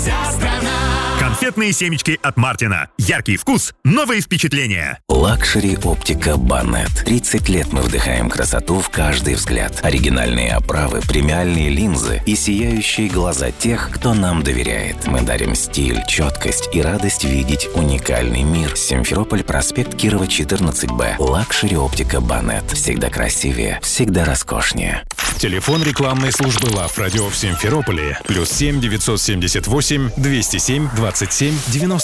вся страна. Конфетные семечки от Мартина. Яркий вкус, новые впечатления. Лакшери оптика Банет. 30 лет мы вдыхаем красоту в каждый взгляд. Оригинальные оправы, премиальные линзы и сияющие глаза тех, кто нам доверяет. Мы дарим стиль, четкость и радость видеть уникальный мир. Симферополь, проспект Кирова, 14Б. Лакшери оптика Банет. Всегда красивее, всегда роскошнее. Телефон рекламной службы Love Radio в Симферополе +7 978 207 27 90.